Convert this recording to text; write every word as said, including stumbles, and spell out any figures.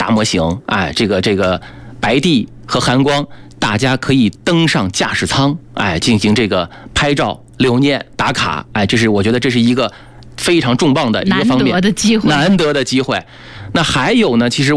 大模型，哎，这个这个白帝和寒光，大家可以登上驾驶舱，哎，进行这个拍照、留念、打卡，哎，这是我觉得这是一个非常重磅的一个方面， 难得的机会， 难得的机会。那还有呢，其实